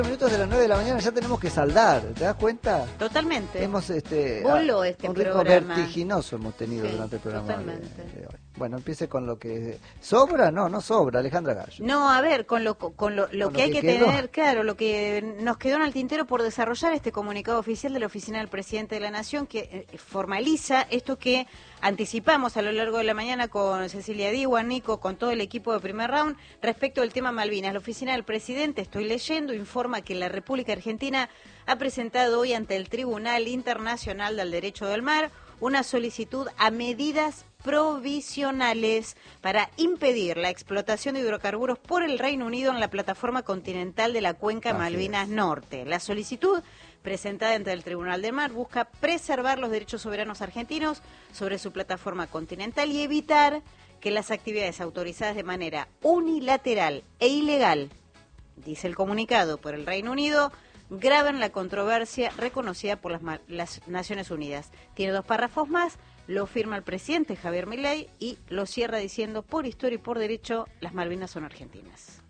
Minutos de las 9 de la mañana ya tenemos que saldar, ¿te das cuenta? Totalmente. Hemos un ritmo programa vertiginoso hemos tenido durante el programa de hoy. Bueno, empiece con lo que sobra, no sobra, Alejandra Gallo. No, a ver, con lo que hay que tener, claro, lo que nos quedó en el tintero por desarrollar este comunicado oficial de la Oficina del Presidente de la Nación que formaliza esto que anticipamos a lo largo de la mañana con Cecilia Diwan, Nico, con todo el equipo de Primer Round, respecto del tema Malvinas. La Oficina del Presidente, estoy leyendo, informa que la República Argentina ha presentado hoy ante el Tribunal Internacional del Derecho del Mar una solicitud a medidas provisionales para impedir la explotación de hidrocarburos por el Reino Unido en la plataforma continental de la cuenca Malvinas Norte. La solicitud presentada ante el Tribunal del Mar busca preservar los derechos soberanos argentinos sobre su plataforma continental y evitar que las actividades autorizadas de manera unilateral e ilegal, dice el comunicado, por el Reino Unido, graben la controversia reconocida por las Naciones Unidas. Tiene 2 párrafos más, lo firma el presidente Javier Milei y lo cierra diciendo, por historia y por derecho, las Malvinas son argentinas.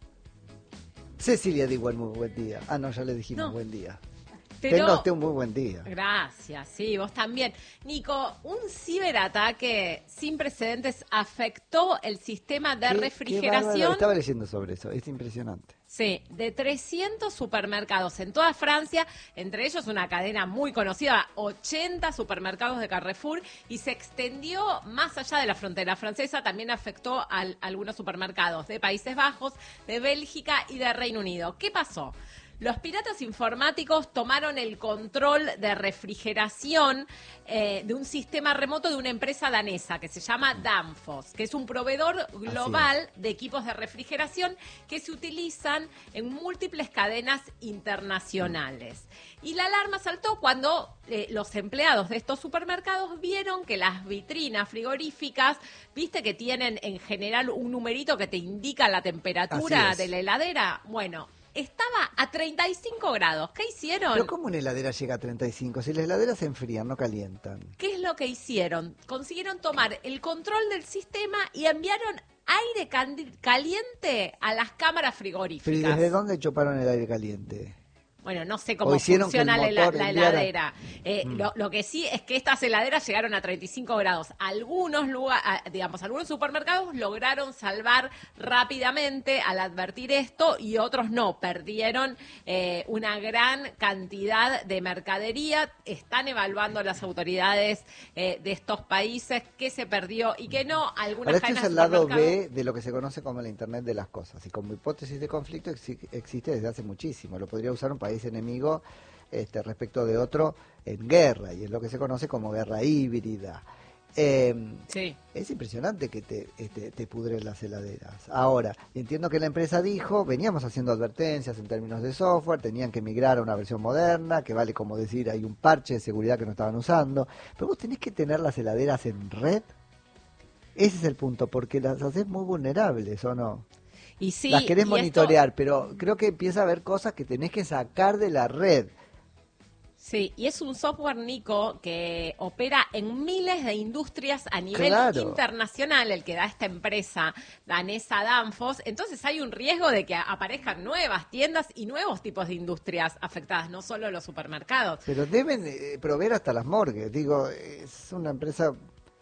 Cecilia Diwan, muy buen día. Ah, no, ya le dijimos buen día. Pero, tenga usted un muy buen día. Gracias, sí, vos también. Nico, un ciberataque sin precedentes afectó el sistema de refrigeración. Estaba leyendo sobre eso, es impresionante. Sí, de 300 supermercados en toda Francia, entre ellos una cadena muy conocida, 80 supermercados de Carrefour, y se extendió más allá de la frontera francesa, también afectó a algunos supermercados de Países Bajos, de Bélgica y de Reino Unido. ¿Qué pasó? Los piratas informáticos tomaron el control de refrigeración de un sistema remoto de una empresa danesa que se llama Danfoss, que es un proveedor global de equipos de refrigeración que se utilizan en múltiples cadenas internacionales. Y la alarma saltó cuando los empleados de estos supermercados vieron que las vitrinas frigoríficas, viste que tienen en general un numerito que te indica la temperatura de la heladera. Bueno, estaba a 35 grados. ¿Qué hicieron? ¿Pero cómo una heladera llega a 35? Si las heladeras se enfrían, no calientan. ¿Qué es lo que hicieron? Consiguieron tomar el control del sistema y enviaron aire caliente a las cámaras frigoríficas. ¿Pero y desde dónde chuparon el aire caliente? Bueno, no sé cómo funciona la heladera. Lo que sí es que estas heladeras llegaron a 35 grados. Algunos supermercados lograron salvar rápidamente al advertir esto y otros no. Perdieron una gran cantidad de mercadería. Están evaluando las autoridades de estos países qué se perdió y qué no. Algunas cadenas de supermercados. Este es el lado B de lo que se conoce como la Internet de las cosas. Y como hipótesis de conflicto existe desde hace muchísimo. Lo podría usar un país enemigo respecto de otro en guerra, y es lo que se conoce como guerra híbrida. Es impresionante que te pudren las heladeras. Ahora, entiendo que la empresa dijo, veníamos haciendo advertencias en términos de software, tenían que migrar a una versión moderna, que vale como decir, hay un parche de seguridad que no estaban usando, pero vos tenés que tener las heladeras en red. Ese es el punto, porque las haces muy vulnerables, ¿o no? Y sí, las querés monitorear, pero creo que empieza a haber cosas que tenés que sacar de la red. Sí, y es un software, Nico, que opera en miles de industrias a nivel internacional, el que da esta empresa danesa Danfoss. Entonces hay un riesgo de que aparezcan nuevas tiendas y nuevos tipos de industrias afectadas, no solo los supermercados. Pero deben proveer hasta las morgues, digo, es una empresa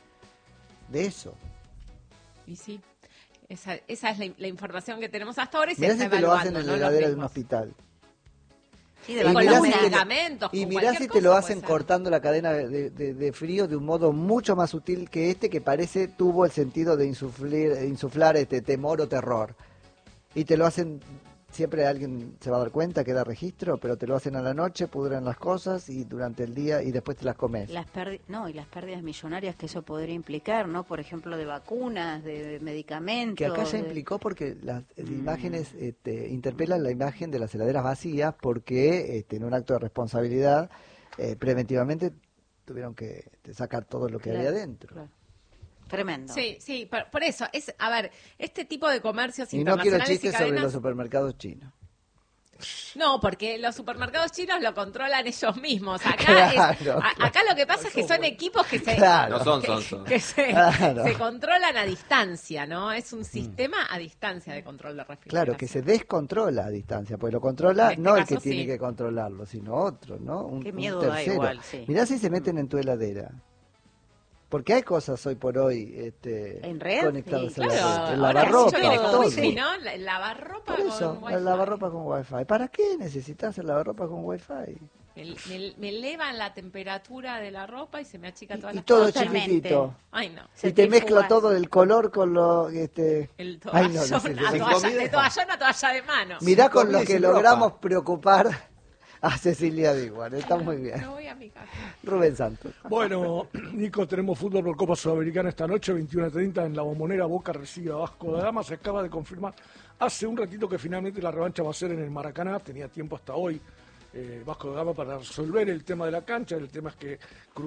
de eso. Y sí. Esa es la información que tenemos hasta ahora y mirá se está si evaluando. Te lo hacen en la heladera de un hospital. Sí, con los medicamentos. Y mirá si te lo hacen cortando la cadena de frío de un modo mucho más sutil que que parece tuvo el sentido de insuflar temor o terror. Y te lo hacen, siempre alguien se va a dar cuenta, queda registro, pero te lo hacen a la noche, pudren las cosas y durante el día y después te las comes. Y las pérdidas millonarias que eso podría implicar, ¿no? Por ejemplo, de vacunas, de medicamentos. Que acá ya implicó porque las imágenes interpelan la imagen de las heladeras vacías porque en un acto de responsabilidad preventivamente tuvieron que sacar todo lo que había adentro. Claro. Tremendo. Sí, por eso, este tipo de comercios internacionales. Y no quiero chistes y cadenas... sobre los supermercados chinos. No, porque los supermercados chinos lo controlan ellos mismos. Acá, Claro, acá lo que pasa es que son equipos que se, Claro. No son. que Claro. se controlan a distancia, ¿no? Es un sistema a distancia de control de refrigeración. Claro, que se descontrola a distancia, pues lo controla En este no el caso, que tiene sí. que controlarlo, sino otro, ¿no? Qué Un miedo da tercero. igual, sí. Mirá si se meten en tu heladera. Porque hay cosas hoy por hoy ¿En red? conectadas Sí, a la Claro, red. El ahora lavarropa, sí viene con todo. wifi, ¿no? El lavarropa Por eso, con wifi. el lavarropa con wifi. ¿Para qué necesitas el lavarropa con wifi? Me elevan la temperatura de la ropa y se me achica toda Y la todo Totalmente. chiquitito. Ay, no. Se Y te te mezclo fuga. todo el color con lo... El Ay, toallón, no, no sé, a se toalla, me- de toallón a toalla de mano. Mirá con comida lo y que sin logramos ropa. preocupar a Cecilia Diguan. Está muy bien. No voy a mi casa. Rubén Santos. Bueno, Nico, tenemos fútbol por Copa Sudamericana esta noche, 21:30 en La Bombonera. Boca recibe a Vasco da Gama. Se acaba de confirmar hace un ratito que finalmente la revancha va a ser en el Maracaná. Tenía tiempo hasta hoy Vasco da Gama para resolver el tema de la cancha. El tema es que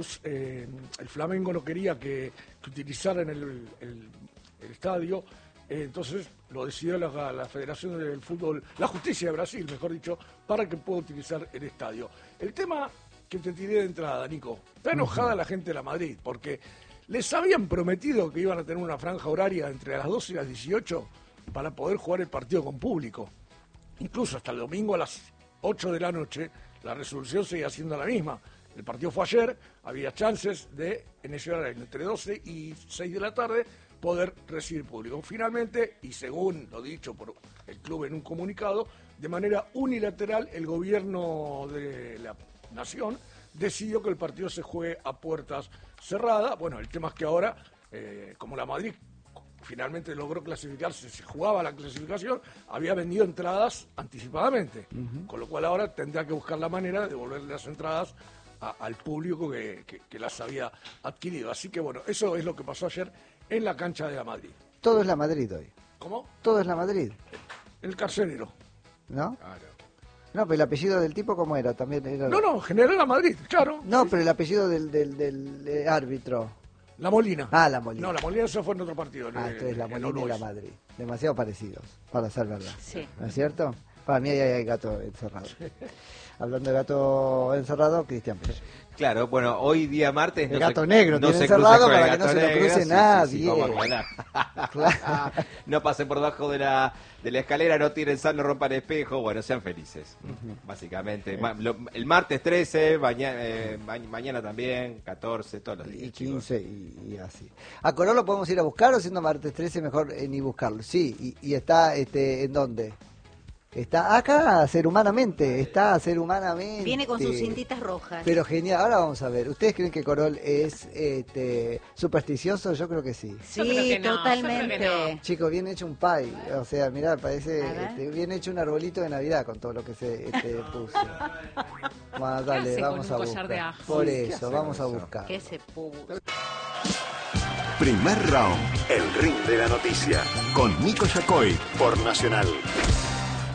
el Flamengo no quería que utilizaran el estadio. Entonces lo decidió la Federación del Fútbol, la Justicia de Brasil, mejor dicho, para que pueda utilizar el estadio. El tema que te tiré de entrada, Nico, está enojada la gente de la Madrid, porque les habían prometido que iban a tener una franja horaria entre las 12 y las 18 para poder jugar el partido con público. Incluso hasta el domingo a las 8 de la noche, la resolución seguía siendo la misma. El partido fue ayer, había chances de, en ese horario, entre 12 y 6 de la tarde, poder recibir público. Finalmente, y según lo dicho por el club en un comunicado, de manera unilateral el gobierno de la nación decidió que el partido se juegue a puertas cerradas. Bueno, el tema es que ahora, como la Madrid finalmente logró clasificarse, se jugaba la clasificación, había vendido entradas anticipadamente, con lo cual ahora tendrá que buscar la manera de devolverle las entradas al público que las había adquirido. Así que bueno, eso es lo que pasó ayer en la cancha de la Madrid. Todo es la Madrid hoy. ¿Cómo? Todo es la Madrid, El carcelero. ¿no? Claro. No, pero el apellido del tipo, ¿cómo era? También era... No, General la Madrid, claro. No, pero el apellido del árbitro. La Molina. Ah, la Molina. No, la Molina se fue en otro partido. Entonces la en Molina y All la Boys. Madrid. Demasiado parecidos, para ser verdad. Sí. ¿No es cierto? Para mí ahí hay gato encerrado. Hablando de gato encerrado, Cristian Pérez. Claro, bueno, hoy día martes El gato negro tiene encerrado para que no se lo cruce nadie. ¿Cómo aclarar? No pasen por debajo de la escalera, no tiren sal, no rompan espejo, bueno, sean felices, básicamente. El martes 13, mañana también, 14, todos los días. Y 15 y así. ¿A Colón lo podemos ir a buscar o siendo martes 13 mejor ni buscarlo? Sí, y está ¿en dónde? Está acá, ser humanamente. Viene con sus cintitas rojas. Pero genial, ahora vamos a ver. ¿Ustedes creen que Corol es supersticioso? Yo creo que sí. Yo creo Sí, que no, totalmente. yo creo que Chicos, bien hecho un pie. O sea, mirá, parece A ver. bien hecho un arbolito de Navidad con todo lo que se puso. Bueno, ¿Qué dale, hace con vamos un a collar buscar. de ajo? Por ¿Qué eso, hace vamos a con eso? buscar. Que se puso. Primer round, el ring de la noticia, con Nico Yacoy por Nacional.